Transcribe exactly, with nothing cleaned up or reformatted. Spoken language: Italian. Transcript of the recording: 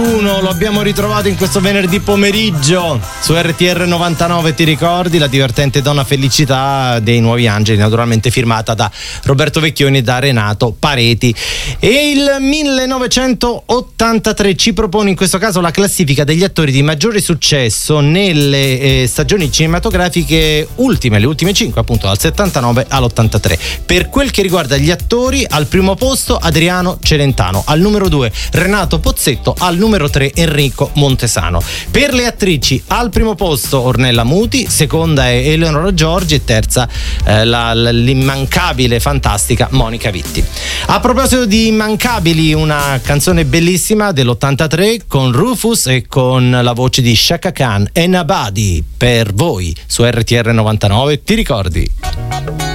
Lo abbiamo ritrovato in questo venerdì pomeriggio su R T R novantanove, ti ricordi? La divertente Donna Felicità dei Nuovi Angeli, naturalmente firmata da Roberto Vecchioni e da Renato Pareti. E il millenovecentottantatré ci propone in questo caso la classifica degli attori di maggiore successo nelle eh, stagioni cinematografiche ultime, le ultime cinque, appunto dal settantanove all'ottantatré. Per quel che riguarda gli attori, al primo posto Adriano Celentano, al numero due Renato Pozzetto, al numero tre Enrico Montesano. Per le attrici, al primo posto Ornella Muti, seconda è Eleonora Giorgi e terza eh, la, la, l'immancabile, fantastica Monica Vitti. A proposito di immancabili, una canzone bellissima dell'ottantatré con Rufus e con la voce di Chaka Khan e Nobody per voi su R T R novantanove, ti ricordi?